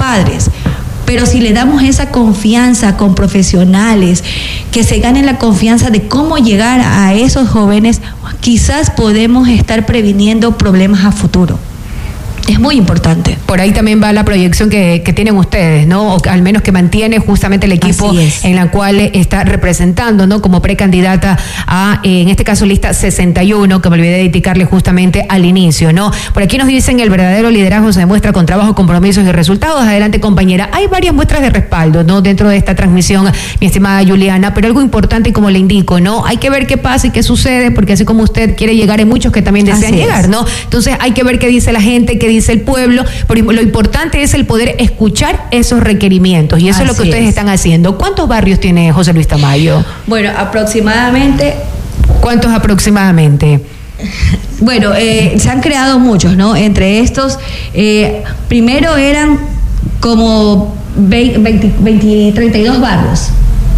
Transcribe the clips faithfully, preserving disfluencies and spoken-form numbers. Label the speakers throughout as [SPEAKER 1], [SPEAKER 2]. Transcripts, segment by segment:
[SPEAKER 1] padres. Pero si le damos esa confianza con profesionales, que se ganen la confianza de cómo llegar a esos jóvenes, quizás podemos estar previniendo problemas a futuro. Es muy importante.
[SPEAKER 2] Por ahí también va la proyección que, que tienen ustedes, ¿no? O al menos que mantiene justamente el equipo en la cual está representando, ¿no? Como precandidata a, eh, en este caso, lista sesenta y uno, que me olvidé de dedicarle justamente al inicio, ¿no? Por aquí nos dicen el verdadero liderazgo se demuestra con trabajo, compromisos y resultados. Adelante, compañera. Hay varias muestras de respaldo, ¿no? Dentro de esta transmisión, mi estimada Juliana, pero algo importante, y como le indico, ¿no? Hay que ver qué pasa y qué sucede, porque así como usted quiere llegar, hay muchos que también desean así llegar, es. ¿no? Entonces hay que ver qué dice la gente, qué dice el pueblo, pero lo importante es el poder escuchar esos requerimientos, y eso Así es lo que ustedes es. están haciendo. ¿Cuántos barrios tiene José Luis Tamayo?
[SPEAKER 1] Bueno, aproximadamente.
[SPEAKER 2] ¿Cuántos aproximadamente?
[SPEAKER 1] Bueno, eh, se han creado muchos, ¿no? Entre estos, eh, primero eran como veinte, veinte, treinta y dos barrios.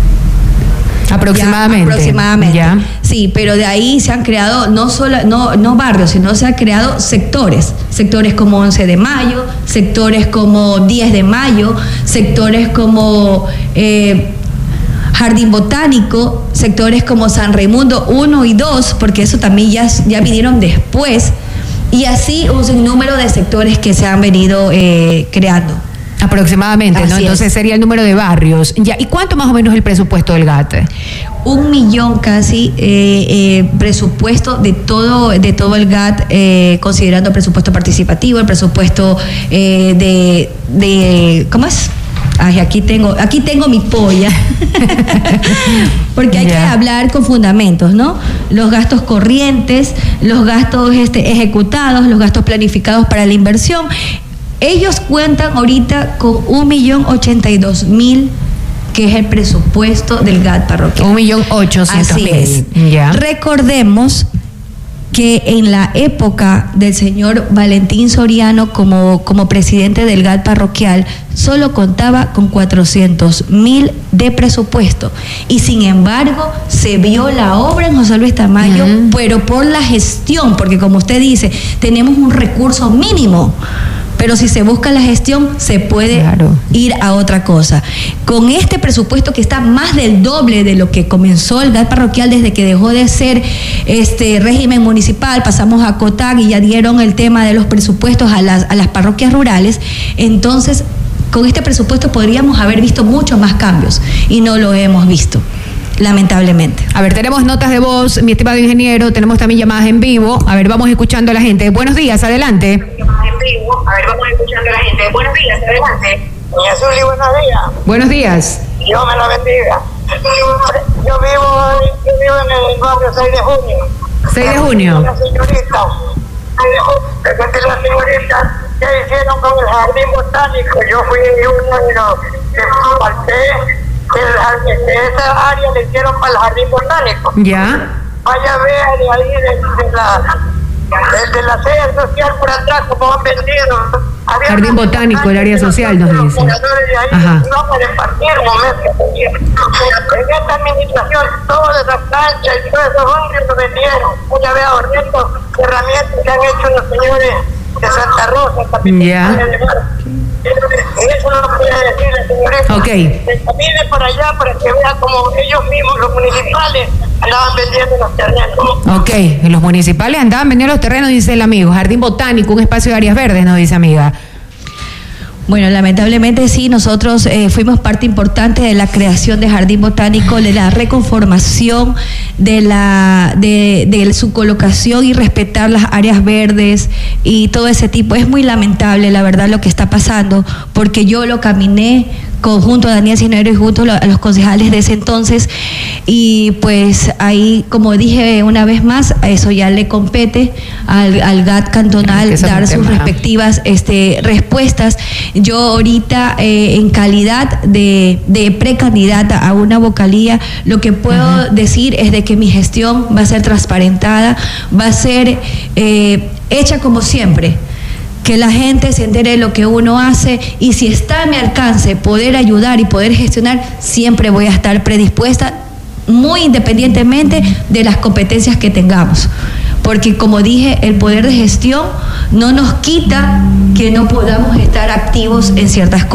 [SPEAKER 2] Aproximadamente.
[SPEAKER 1] Ya, aproximadamente.
[SPEAKER 2] Ya.
[SPEAKER 1] Sí, pero de ahí se han creado no solo no, no barrios, sino se han creado sectores. Sectores como once de mayo, sectores como diez de mayo, sectores como eh, Jardín Botánico, sectores como San Raimundo uno y dos, porque eso también ya, ya vinieron después. Y así un sinnúmero de sectores que se han venido eh, creando.
[SPEAKER 2] Aproximadamente,
[SPEAKER 1] Así
[SPEAKER 2] ¿no? Entonces
[SPEAKER 1] es.
[SPEAKER 2] sería el número de barrios. Ya, ¿y cuánto más o menos es el presupuesto del G A T?
[SPEAKER 1] Un millón casi eh, eh, presupuesto de todo de todo el G A T, eh, considerando el presupuesto participativo, el presupuesto eh, de, de ¿cómo es? Ay, aquí tengo, aquí tengo mi polla. Porque hay yeah. que hablar con fundamentos, ¿no? Los gastos corrientes, los gastos este, ejecutados, los gastos planificados para la inversión. Ellos cuentan ahorita con un millón ochenta y dos mil, que es el presupuesto del G A T parroquial.
[SPEAKER 2] Un millón ochocientos mil.
[SPEAKER 1] Así es.
[SPEAKER 2] Ya.
[SPEAKER 1] Recordemos que en la época del señor Valentín Soriano como, como presidente del G A T parroquial, solo contaba con cuatrocientos mil de presupuesto. Y sin embargo, se vio la obra en José Luis Tamayo, uh-huh. pero por la gestión, porque como usted dice, tenemos un recurso mínimo. Pero si se busca la gestión, se puede claro. ir a otra cosa. Con este presupuesto que está más del doble de lo que comenzó el G A T parroquial desde que dejó de ser este régimen municipal, pasamos a COTAC y ya dieron el tema de los presupuestos a las, a las parroquias rurales, entonces con este presupuesto podríamos haber visto muchos más cambios y no lo hemos visto. Lamentablemente.
[SPEAKER 2] A ver, tenemos notas de voz, mi estimado ingeniero, tenemos también llamadas en vivo. A ver, vamos escuchando a la gente. Buenos días, adelante.
[SPEAKER 3] Llamadas en vivo. A ver, vamos escuchando a la gente. Buenos días, adelante. Doña Zuli, buenos días.
[SPEAKER 2] Buenos días.
[SPEAKER 3] Dios me la bendiga. Yo vivo, yo vivo en el barrio seis de junio.
[SPEAKER 2] seis de junio.
[SPEAKER 3] La señorita. Presente la señorita. ¿Qué hicieron con el jardín botánico? Yo fui uno de los que falté. El, esa área le hicieron para el jardín botánico.
[SPEAKER 2] Ya.
[SPEAKER 3] Vaya a ver de ahí, de, de la de, de la sede social por atrás, como han vendido. Había
[SPEAKER 2] jardín botánico, el área social, nos dice.
[SPEAKER 3] Ajá. No pueden partir un momento. En esta administración, todas las canchas y todos esos hombres lo vendieron. Una vez ahorrando herramientas que han hecho los señores de Santa Rosa, capital.
[SPEAKER 2] Ya.
[SPEAKER 3] Eso no lo podía decir la señorita.
[SPEAKER 2] Ok.
[SPEAKER 3] Que camine por allá para que vea como ellos mismos, los municipales, andaban vendiendo los terrenos.
[SPEAKER 2] Ok, los municipales andaban vendiendo los terrenos, dice el amigo. Jardín botánico, un espacio de áreas verdes, nos dice amiga.
[SPEAKER 1] Bueno, lamentablemente sí, nosotros eh, fuimos parte importante de la creación de Jardín Botánico, de la reconformación, de la de, de su colocación y respetar las áreas verdes y todo ese tipo. Es muy lamentable, la verdad, lo que está pasando, porque yo lo caminé junto a Daniel Cisneros y junto a los concejales de ese entonces, y pues ahí, como dije una vez más, a eso ya le compete al, al G A T cantonal dar sus respectivas este, respuestas. Yo ahorita eh, en calidad de, de precandidata a una vocalía, lo que puedo uh-huh. decir es de que mi gestión va a ser transparentada, va a ser eh, hecha como siempre, que la gente se entere de lo que uno hace, y si está a mi alcance poder ayudar y poder gestionar, siempre voy a estar predispuesta, muy independientemente de las competencias que tengamos. Porque como dije, el poder de gestión no nos quita que no podamos estar activos en ciertas cosas.